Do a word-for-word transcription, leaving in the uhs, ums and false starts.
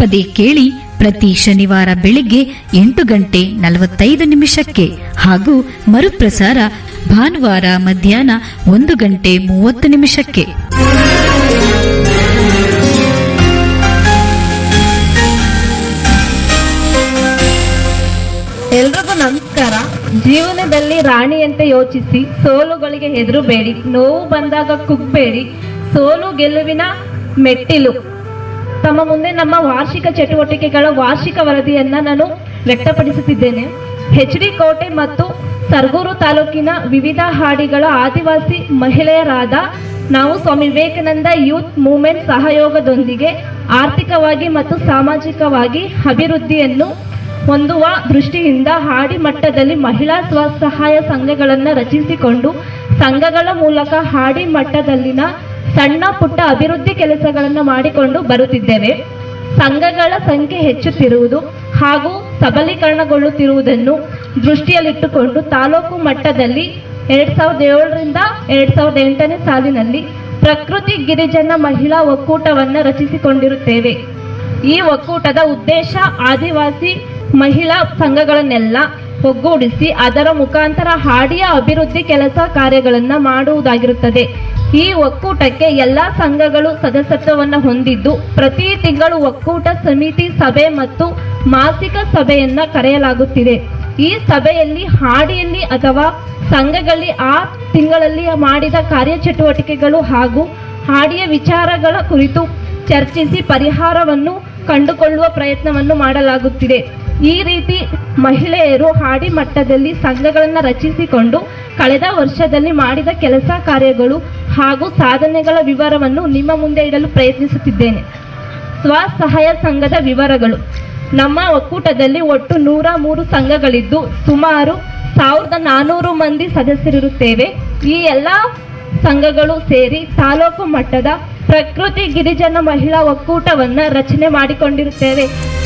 ಪದೇ ಕೇಳಿ ಪ್ರತಿ ಶನಿವಾರ ಬೆಳಿಗ್ಗೆ ಎಂಟು ಗಂಟೆ ನಲವತ್ತೈದು ನಿಮಿಷಕ್ಕೆ ಹಾಗೂ ಮರುಪ್ರಸಾರ ಭಾನುವಾರ ಮಧ್ಯಾಹ್ನ ಒಂದು ಗಂಟೆ ಮೂವತ್ತು ನಿಮಿಷಕ್ಕೆ. ಎಲ್ರಿಗೂ ನಮಸ್ಕಾರ. ಜೀವನದಲ್ಲಿ ರಾಣಿಯಂತೆ ಯೋಚಿಸಿ, ಸೋಲುಗಳಿಗೆ ಹೆದರಬೇಡಿ, ನೋವು ಬಂದಾಗ ಕುಗ್ಬೇಡಿ, ಸೋಲು ಗೆಲುವಿನ ಮೆಟ್ಟಿಲು. ತಮ್ಮ ಮುಂದೆ ನಮ್ಮ ವಾರ್ಷಿಕ ಚಟುವಟಿಕೆಗಳ ವಾರ್ಷಿಕ ವರದಿಯನ್ನ ನಾನು ವ್ಯಕ್ತಪಡಿಸುತ್ತಿದ್ದೇನೆ. ಎಚ್ ಡಿ ಕೋಟೆ ಮತ್ತು ಸರಗೂರು ತಾಲೂಕಿನ ವಿವಿಧ ಹಾಡಿಗಳ ಆದಿವಾಸಿ ಮಹಿಳೆಯರಾದ ನಾವು ಸ್ವಾಮಿ ವಿವೇಕಾನಂದ ಯೂತ್ ಮೂವ್ಮೆಂಟ್ ಸಹಯೋಗದೊಂದಿಗೆ ಆರ್ಥಿಕವಾಗಿ ಮತ್ತು ಸಾಮಾಜಿಕವಾಗಿ ಅಭಿವೃದ್ಧಿಯನ್ನು ಹೊಂದುವ ದೃಷ್ಟಿಯಿಂದ ಹಾಡಿ ಮಟ್ಟದಲ್ಲಿ ಮಹಿಳಾ ಸ್ವಸಹಾಯ ಸಂಘಗಳನ್ನು ರಚಿಸಿಕೊಂಡು ಸಂಘಗಳ ಮೂಲಕ ಹಾಡಿ ಮಟ್ಟದಲ್ಲಿನ ಸಣ್ಣ ಪುಟ್ಟ ಅಭಿವೃದ್ಧಿ ಕೆಲಸಗಳನ್ನು ಮಾಡಿಕೊಂಡು ಬರುತ್ತಿದ್ದೇವೆ. ಸಂಘಗಳ ಸಂಖ್ಯೆ ಹೆಚ್ಚುತ್ತಿರುವುದು ಹಾಗೂ ಸಬಲೀಕರಣಗೊಳ್ಳುತ್ತಿರುವುದನ್ನು ದೃಷ್ಟಿಯಲ್ಲಿಟ್ಟುಕೊಂಡು ತಾಲೂಕು ಮಟ್ಟದಲ್ಲಿ ಎರಡ್ ಸಾವಿರದ ಏಳರಿಂದ ಎರಡ್ ಸಾವಿರದ ಎಂಟನೇ ಸಾಲಿನಲ್ಲಿ ಪ್ರಕೃತಿ ಗಿರಿಜನ ಮಹಿಳಾ ಒಕ್ಕೂಟವನ್ನು ರಚಿಸಿಕೊಂಡಿರುತ್ತೇವೆ. ಈ ಒಕ್ಕೂಟದ ಉದ್ದೇಶ ಆದಿವಾಸಿ ಮಹಿಳಾ ಸಂಘಗಳನ್ನೆಲ್ಲ ಒಗ್ಗೂಡಿಸಿ ಅದರ ಮುಖಾಂತರ ಹಾಡಿಯ ಅಭಿವೃದ್ಧಿ ಕೆಲಸ ಕಾರ್ಯಗಳನ್ನು ಮಾಡುವುದಾಗಿರುತ್ತದೆ. ಈ ಒಕ್ಕೂಟಕ್ಕೆ ಎಲ್ಲ ಸಂಘಗಳು ಸದಸ್ಯತ್ವವನ್ನು ಹೊಂದಿದ್ದು ಪ್ರತಿ ತಿಂಗಳು ಒಕ್ಕೂಟ ಸಮಿತಿ ಸಭೆ ಮತ್ತು ಮಾಸಿಕ ಸಭೆಯನ್ನ ಕರೆಯಲಾಗುತ್ತಿದೆ. ಈ ಸಭೆಯಲ್ಲಿ ಹಾಡಿಯಲ್ಲಿ ಅಥವಾ ಸಂಘಗಳಲ್ಲಿ ಆ ತಿಂಗಳಲ್ಲಿ ಮಾಡಿದ ಕಾರ್ಯಚಟುವಟಿಕೆಗಳು ಹಾಗೂ ಹಾಡಿಯ ವಿಚಾರಗಳ ಕುರಿತು ಚರ್ಚಿಸಿ ಪರಿಹಾರವನ್ನು ಕಂಡುಕೊಳ್ಳುವ ಪ್ರಯತ್ನವನ್ನು ಮಾಡಲಾಗುತ್ತಿದೆ. ಈ ರೀತಿ ಮಹಿಳೆಯರು ಹಾಡಿ ಮಟ್ಟದಲ್ಲಿ ಸಂಘಗಳನ್ನು ರಚಿಸಿಕೊಂಡು ಕಳೆದ ವರ್ಷದಲ್ಲಿ ಮಾಡಿದ ಕೆಲಸ ಕಾರ್ಯಗಳು ಹಾಗೂ ಸಾಧನೆಗಳ ವಿವರವನ್ನು ನಿಮ್ಮ ಮುಂದೆ ಇಡಲು ಪ್ರಯತ್ನಿಸುತ್ತಿದ್ದೇನೆ. ಸ್ವಸಹಾಯ ಸಂಘದ ವಿವರಗಳು. ನಮ್ಮ ಒಕ್ಕೂಟದಲ್ಲಿ ಒಟ್ಟು ನೂರ ಮೂರು ಸಂಘಗಳಿದ್ದು ಸುಮಾರು ಸಾವಿರದ ನಾನೂರು ಮಂದಿ ಸದಸ್ಯರಿರುತ್ತೇವೆ. ಈ ಎಲ್ಲ ಸಂಘಗಳು ಸೇರಿ ತಾಲೂಕು ಮಟ್ಟದ ಪ್ರಕೃತಿ ಗಿರಿಜನ ಮಹಿಳಾ ಒಕ್ಕೂಟವನ್ನು ರಚನೆ ಮಾಡಿಕೊಂಡಿರುತ್ತೇವೆ.